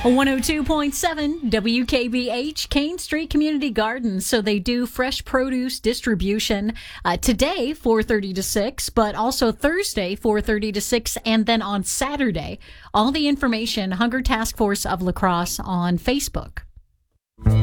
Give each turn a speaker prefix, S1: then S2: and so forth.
S1: 102.7 WKBH, Kane Street Community Gardens. So they do fresh produce distribution today, 4:30 to 6, but also Thursday, 4:30 to 6, and then on Saturday. All the information, Hunger Task Force of La Crosse on Facebook.